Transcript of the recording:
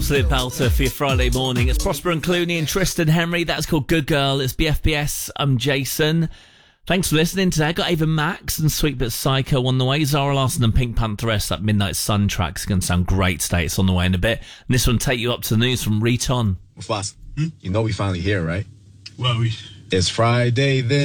absolute belter for your Friday morning. It's Prosper and Clooney and Tristan Henry. That's called Good Girl. It's BFBS. I'm Jason. Thanks for listening today. I got Ava Max and Sweet But Psycho on the way. Zara Larsson and Pink Pantheress, that Midnight Sun track is going to sound great today. It's on the way in a bit. And this one take you up to the news from Riton. Mufasa, you know we finally here, right? Well, It's Friday then.